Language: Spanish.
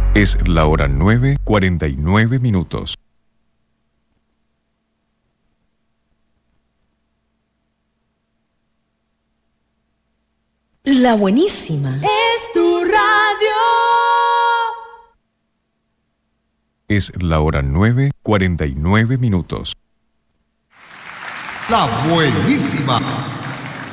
Es la hora 9:49. La buenísima. Es tu radio. Es la hora 9:49. La buenísima.